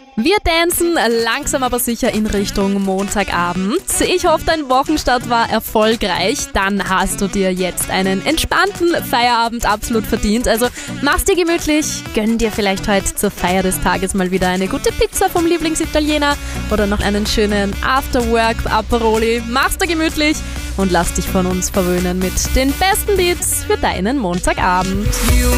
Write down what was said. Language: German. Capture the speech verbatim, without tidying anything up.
Wir tanzen langsam aber sicher in Richtung Montagabend. Ich hoffe, dein Wochenstart war erfolgreich. Dann hast du dir jetzt einen entspannten Feierabend absolut verdient. Also mach's dir gemütlich, gönn dir vielleicht heute zur Feier des Tages mal wieder eine gute Pizza vom Lieblingsitaliener oder noch einen schönen Afterwork-Aperoli. Mach's dir gemütlich und lass dich von uns verwöhnen mit den besten Beats für deinen Montagabend.